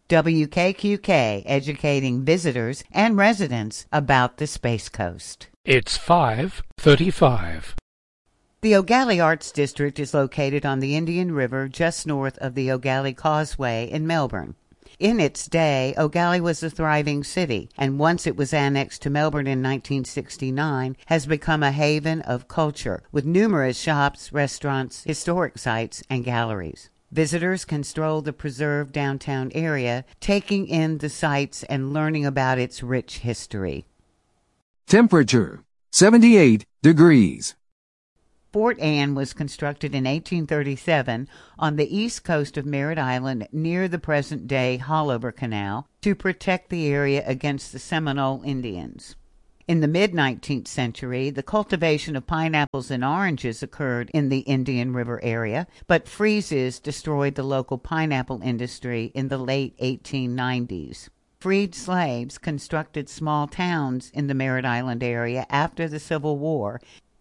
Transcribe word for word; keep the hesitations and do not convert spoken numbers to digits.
W K Q K, educating visitors and residents about the Space Coast. It's five thirty-five. The Ogallie Arts District is located on the Indian River just north of the Ogallie Causeway in Melbourne. In its day, Ogallie was a thriving city, and once it was annexed to Melbourne in nineteen sixty-nine, has become a haven of culture, with numerous shops, restaurants, historic sites, and galleries. Visitors can stroll the preserved downtown area, taking in the sights and learning about its rich history. Temperature, seventy-eight degrees. Fort Anne was constructed in eighteen thirty-seven on the east coast of Merritt Island near the present-day Haulover Canal to protect the area against the Seminole Indians. In the mid-nineteenth century, the cultivation of pineapples and oranges occurred in the Indian River area, but freezes destroyed the local pineapple industry in the late eighteen nineties. Freed slaves constructed small towns in the Merritt Island area after the Civil War,